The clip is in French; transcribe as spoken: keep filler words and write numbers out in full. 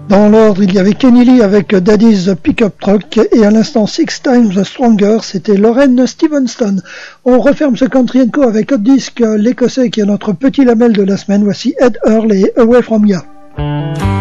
Dans l'ordre, il y avait Kenny Lee avec Daddy's Pickup Truck et à l'instant Six Times Stronger, c'était Lauren Stevenson. On referme ce Country and Co avec Hot Disc, l'écossais qui est notre petit lamelle de la semaine. Voici Ed Earl et Away From Ya.